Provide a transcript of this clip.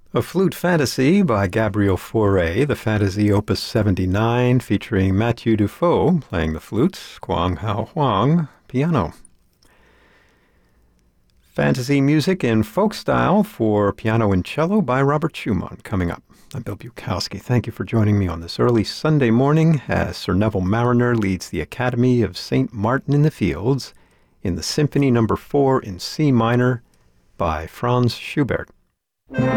A Flute Fantasy by Gabriel Fauré, the Fantasy Opus 79, featuring Mathieu Dufault playing the flute, Kwang Hao Huang piano. Fantasy music in folk style for piano and cello by Robert Schumann coming up. I'm Bill Bukowski. Thank you for joining me on this early Sunday morning as Sir Neville Marriner leads the Academy of St. Martin in the Fields in the Symphony No. 4 in C minor by Franz Schubert.